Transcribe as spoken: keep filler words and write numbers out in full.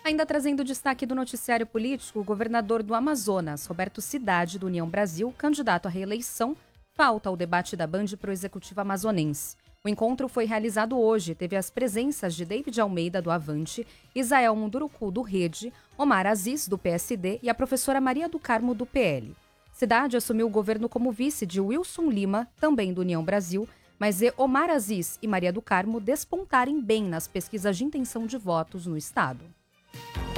Ainda trazendo destaque do noticiário político, o governador do Amazonas, Roberto Cidade, do União Brasil, candidato à reeleição, falta ao debate da Band para o Executivo Amazonense. O encontro foi realizado hoje, teve as presenças de David Almeida, do Avante, Isael Munduruku, do Rede, Omar Aziz, do P S D e a professora Maria do Carmo, do P L. Cidade assumiu o governo como vice de Wilson Lima, também do União Brasil, mas vê Omar Aziz e Maria do Carmo despontarem bem nas pesquisas de intenção de votos no estado.